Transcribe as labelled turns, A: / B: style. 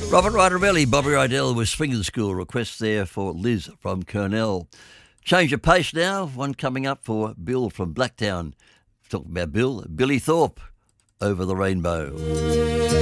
A: Robert Rydell, Bobby Rydell with Swinging School. Request there for Liz from Cornell. Change of pace now. One coming up for Bill from Blacktown. Talking about Billy Thorpe, Over the Rainbow.